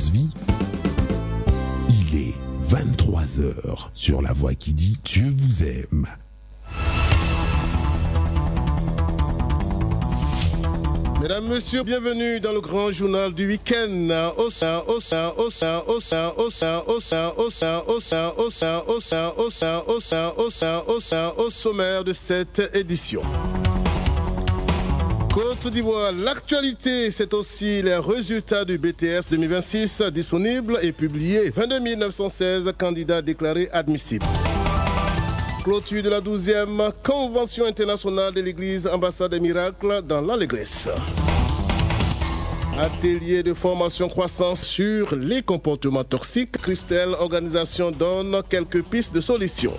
vie. Il est 23h sur La Voix qui dit Dieu vous aime. Mesdames, Messieurs, bienvenue dans le grand journal du week-end. Au sommaire de cette édition. Côte d'Ivoire, l'actualité, c'est aussi les résultats du BTS 2026 disponibles et publiés. 22 916 candidats déclarés admissibles. Clôture de la 12e Convention internationale de l'Église Ambassade des Miracles dans l'Allégresse. Atelier de formation croissance sur les comportements toxiques. Christelle Organisation donne quelques pistes de solutions.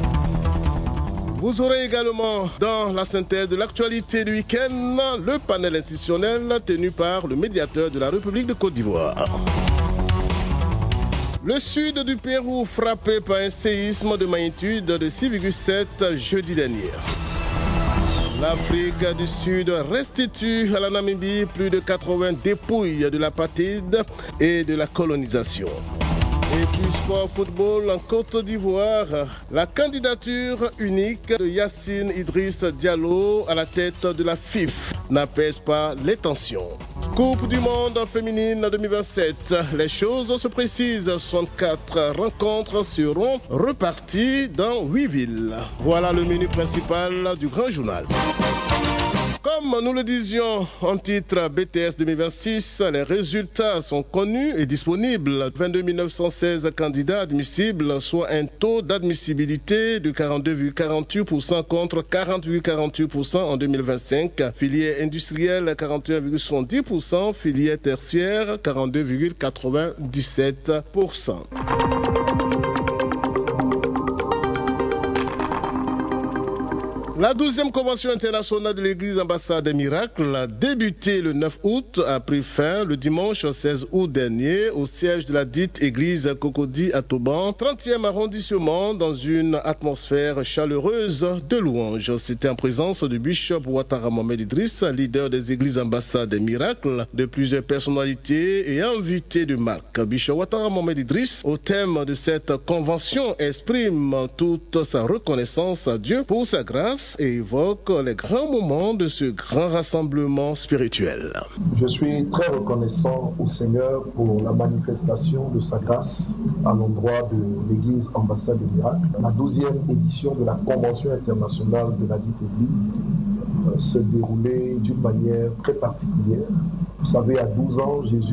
Vous aurez également dans la synthèse de l'actualité du week-end le panel institutionnel tenu par le médiateur de la République de Côte d'Ivoire. Le sud du Pérou frappé par un séisme de magnitude de 6,7 jeudi dernier. L'Afrique du Sud restitue à la Namibie plus de 80 dépouilles de l'apartheid et de la colonisation. Et puis sport football en Côte d'Ivoire, la candidature unique de Yacine Idriss Diallo à la tête de la FIF n'apaise pas les tensions. Coupe du monde féminine 2027, les choses se précisent, 64 rencontres seront reparties dans 8 villes. Voilà le menu principal du grand journal. Comme nous le disions en titre BTS 2026, les résultats sont connus et disponibles. 22 916 candidats admissibles, soit un taux d'admissibilité de 42,48% contre 40,48% en 2025. Filière industrielle 41,70%, filière tertiaire 42,97%. La 12e Convention internationale de l'Église Ambassade des Miracles a débuté le 9 août, a pris fin le dimanche 16 août dernier au siège de la dite Église Cocody à Toban, 30e arrondissement, dans une atmosphère chaleureuse de louanges. C'était en présence du bishop Ouattara Mohamed Idriss, leader des Églises Ambassades des Miracles, de plusieurs personnalités et invités de marque. Bishop Ouattara Mohamed Idriss, au thème de cette convention, exprime toute sa reconnaissance à Dieu pour sa grâce et évoque les grands moments de ce grand rassemblement spirituel. Je suis très reconnaissant au Seigneur pour la manifestation de sa grâce à l'endroit de l'Église Ambassade des Miracles. La 12e édition de la Convention internationale de la dite Église se déroulait d'une manière très particulière. Vous savez, à 12 ans, Jésus